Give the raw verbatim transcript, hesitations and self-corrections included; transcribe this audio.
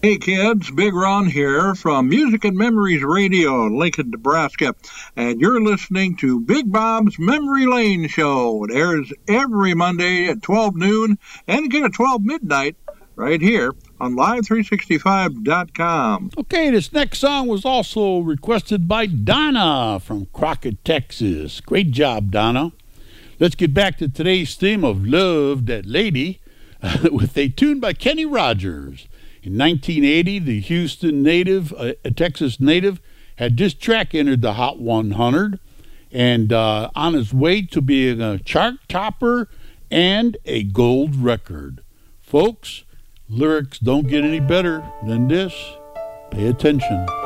Hey kids, Big Ron here from Music and Memories Radio in Lincoln, Nebraska, and you're listening to Big Bob's Memory Lane Show. It airs every Monday at twelve noon and again at twelve midnight right here on live three sixty-five dot com. Okay, this next song was also requested by Donna from Crockett, Texas. Great job, Donna. Let's get back to today's theme of Love That Lady with a tune by Kenny Rogers. In nineteen eighty, the Houston native, uh, a Texas native, had this track entered the Hot one hundred and uh, on his way to being a chart topper and a gold record. Folks, lyrics don't get any better than this. Pay attention.